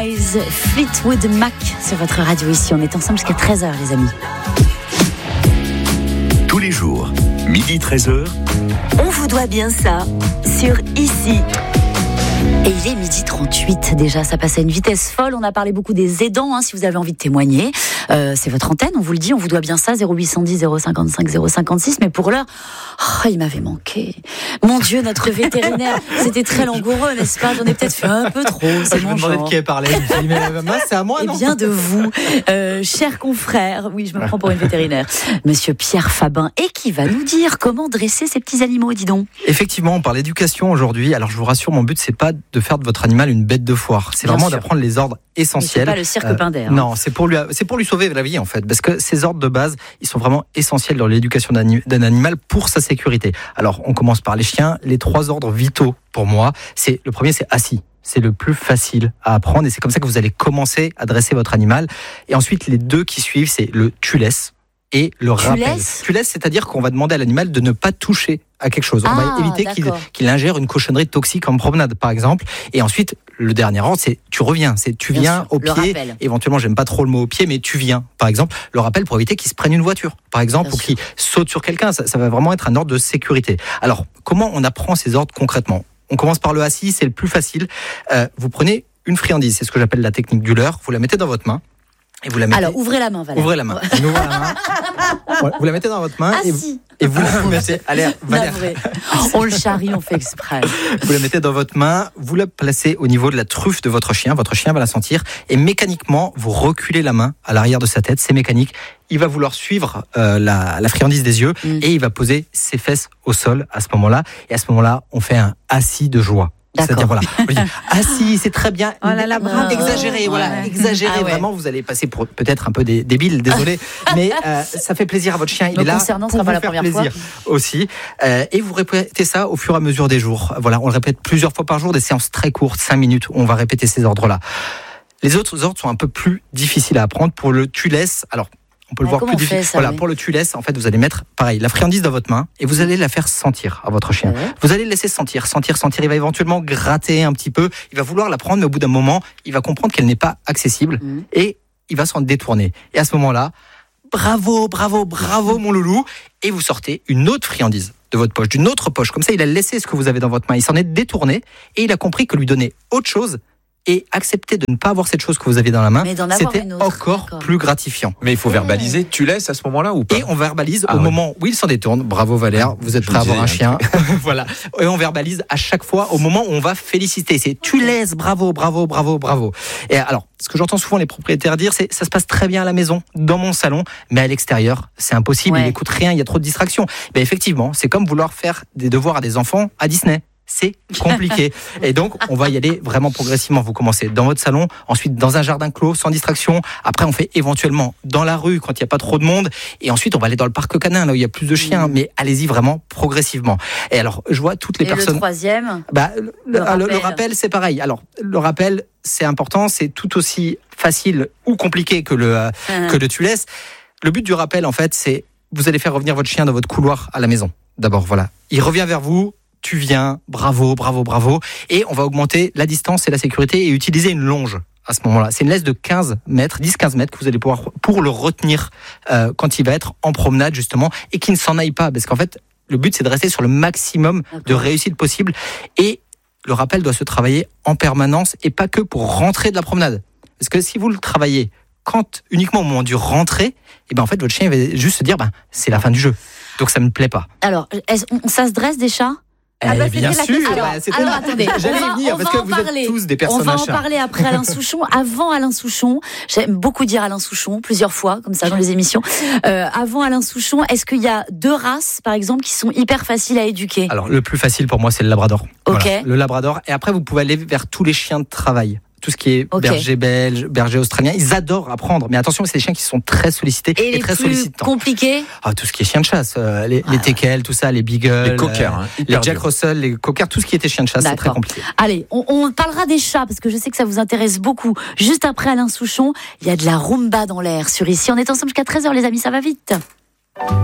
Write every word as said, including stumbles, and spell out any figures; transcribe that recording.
Eyes, Fleetwood Mac sur votre radio ici. On est ensemble jusqu'à treize heures, les amis. Tous les jours, midi treize heures. On vous doit bien ça sur Ici. Et il est midi trente-huit déjà, ça passe à une vitesse folle. On a parlé beaucoup des aidants, hein, si vous avez envie de témoigner. Euh, c'est votre antenne, on vous le dit, on vous doit bien ça, zéro huit cent dix, zéro cinquante-cinq, zéro cinquante-six. Mais pour l'heure, oh, il m'avait manqué. Mon Dieu, notre vétérinaire, c'était très langoureux, n'est-ce pas? J'en ai peut-être fait un peu trop, c'est je mon me demandais genre. de qui elle parlait. Je me suis dit, mais mince, c'est à moi, Eh non? bien de vous, euh, cher confrère, oui, je me prends pour une vétérinaire, Monsieur Pierre Fabin, et qui va nous dire comment dresser ces petits animaux, dis donc. Effectivement, on parle d'éducation aujourd'hui. Alors je vous rassure, mon but c'est pas de faire de votre animal une bête de foire. C'est Bien vraiment sûr. d'apprendre les ordres essentiels. C'est pas le cirque Euh, Pinder. hein. Non, c'est pour lui, c'est pour lui sauver la vie en fait, parce que ces ordres de base, ils sont vraiment essentiels dans l'éducation d'un, d'un animal pour sa sécurité. Alors, on commence par les chiens. Les trois ordres vitaux pour moi, c'est le premier, c'est assis. C'est le plus facile à apprendre et c'est comme ça que vous allez commencer à dresser votre animal. Et ensuite, les deux qui suivent, c'est le tu laisses et le Tu rappel. laisses Tu laisses, c'est-à-dire qu'on va demander à l'animal de ne pas toucher à quelque chose. On Ah, va éviter qu'il, d'accord. qu'il ingère une cochonnerie toxique en promenade, par exemple. Et ensuite, le dernier ordre, c'est tu reviens. C'est tu Bien viens sûr, au le pied. rappel. Éventuellement, j'aime pas trop le mot au pied, mais tu viens, par exemple. Le rappel pour éviter qu'il se prenne une voiture, par exemple, Bien ou qu'il saute sur quelqu'un. Ça, ça va vraiment être un ordre de sécurité. Alors, comment on apprend ces ordres concrètement? On commence par le assis, c'est le plus facile. Euh, vous prenez une friandise, c'est ce que j'appelle la technique du leurre. Vous la mettez dans votre main. Et vous la mettez. Alors, ouvrez la main, Valérie. Ouvrez la main. On ouvre la main. Voilà, vous la mettez dans votre main et, Assis. et vous la mettez. Allez, Valère. Navré. On le charrie, on fait exprès. Vous la mettez dans votre main, vous la placez au niveau de la truffe de votre chien, votre chien va la sentir, et mécaniquement, vous reculez la main à l'arrière de sa tête, c'est mécanique. Il va vouloir suivre euh, la, la friandise des yeux, Mm. et il va poser ses fesses au sol à ce moment-là, et à ce moment-là, on fait un assis de joie. D'accord. C'est-à-dire, voilà, on lui dit, assis, c'est très bien. Oh là là, bravo. Exagéré, voilà, Ouais. exagéré, Ah ouais. vraiment, vous allez passer pour peut-être un peu dé- débile, désolé, mais euh, ça fait plaisir à votre chien, il Donc est là concernant, ce pour sera pas vous la faire première fois. plaisir aussi. Euh, et vous répétez ça au fur et à mesure des jours. Voilà, on le répète plusieurs fois par jour, des séances très courtes, cinq minutes, où on va répéter ces ordres-là. Les autres ordres sont un peu plus difficiles à apprendre. Pour le tu laisses, alors on peut le Ouais, voir comment plus on fait difficile. ça, Voilà, oui. pour le tu laisses, en fait, vous allez mettre pareil la friandise dans votre main et vous allez la faire sentir à votre chien. Ouais. Vous allez le laisser sentir, sentir, sentir. Il va éventuellement gratter un petit peu. Il va vouloir la prendre, mais au bout d'un moment, il va comprendre qu'elle n'est pas accessible Mhm. et il va s'en détourner. Et à ce moment-là, bravo, bravo, bravo, mon loulou. Et vous sortez une autre friandise de votre poche, d'une autre poche. Comme ça, il a laissé ce que vous avez dans votre main. Il s'en est détourné et il a compris que lui donner autre chose et accepter de ne pas avoir cette chose que vous aviez dans la main, Mais d'en avoir c'était une autre, encore d'accord. plus gratifiant. Mais il faut verbaliser, tu laisses à ce moment-là ou pas? Et on verbalise Ah au ouais. moment où il s'en détourne. Bravo Valère, vous êtes Je prêt à me avoir un disais, chien. Voilà. Et on verbalise à chaque fois au moment où on va féliciter. C'est tu laisses, bravo, bravo, bravo, bravo. Et alors, ce que j'entends souvent les propriétaires dire, c'est ça se passe très bien à la maison, dans mon salon, mais à l'extérieur, c'est impossible. Ouais. Il n'écoute rien, il y a trop de distractions. Ben effectivement, c'est comme vouloir faire des devoirs à des enfants à Disney. C'est compliqué. Et donc, on va y aller vraiment progressivement. Vous commencez dans votre salon, ensuite dans un jardin clos, sans distraction. Après, on fait éventuellement dans la rue quand il n'y a pas trop de monde. Et ensuite, on va aller dans le parc canin, là où il y a plus de chiens. Mais allez-y vraiment progressivement. Et alors, je vois toutes les Et le personnes. troisième Bah, le, Le le- rappel. le rappel, c'est pareil. Alors, le rappel, c'est important. C'est tout aussi facile ou compliqué que le, euh, que le tu laisses. Le but du rappel, en fait, c'est vous allez faire revenir votre chien dans votre couloir à la maison. D'abord, voilà. Il revient vers vous. Tu viens, bravo, bravo, bravo. Et on va augmenter la distance et la sécurité et utiliser une longe à ce moment-là. C'est une laisse de quinze mètres, dix quinze mètres que vous allez pouvoir pour le retenir euh, quand il va être en promenade justement et qu'il ne s'en aille pas. Parce qu'en fait, le but c'est de rester sur le maximum de D'accord. réussite possible. Et le rappel doit se travailler en permanence et pas que pour rentrer de la promenade. Parce que si vous le travaillez quand uniquement au moment du rentrer, et ben en fait votre chien il va juste se dire ben c'est la fin du jeu. Donc ça me plaît pas. Alors, est-ce- on- ça se dresse des chats? Eh bah, bien c'était la sûr, question. bah, Alors, c'était alors, la- attendez, j'allais on va- y venir on parce va que en vous parler. êtes tous des On personnes va à en chat. parler après Alain Souchon. Avant Alain Souchon, j'aime beaucoup dire Alain Souchon, plusieurs fois, comme ça, dans les émissions. Euh, avant Alain Souchon, est-ce qu'il y a deux races, par exemple, qui sont hyper faciles à éduquer? Alors le plus facile pour moi c'est le labrador. Ok. Voilà, le labrador. Et après vous pouvez aller vers tous les chiens de travail. Tout ce qui est Ok. berger belge, berger australien, ils adorent apprendre. Mais attention, c'est des chiens qui sont très sollicités Et et, les très plus sollicitants. compliqués? Ah, tout ce qui est chien de chasse, euh, les, les teckels, tout ça, les beagles, Les cockers, hein, les hyper Jack dur. Russell, les cockers, tout ce qui était chien de chasse, c'est très D'accord. compliqué. Allez, on, on parlera des chats, parce que je sais que ça vous intéresse beaucoup. Juste après Alain Souchon, il y a de la rumba dans l'air sur Ici. On est ensemble jusqu'à treize heures, les amis, ça va vite.